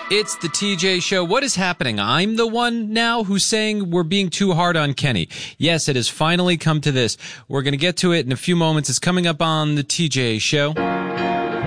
It's the TJ Show. What is happening? I'm the one now who's saying we're being too hard on Kenny. Yes, it has finally come to this. We're going to get to it in a few moments. It's coming up on the TJ Show.